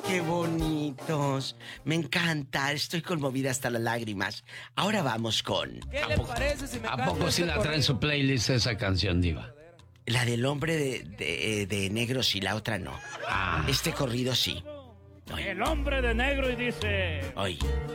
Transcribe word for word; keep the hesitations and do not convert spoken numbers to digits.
qué bonitos. Me encanta, estoy conmovida hasta las lágrimas. Ahora vamos con... ¿Qué le parece si me ¿A canto poco sí este la trae en corrido? su playlist esa canción, Diva? La del hombre de, de, de negro sí, la otra no. Ah. Este corrido sí. El hombre de negro y dice... Hoy.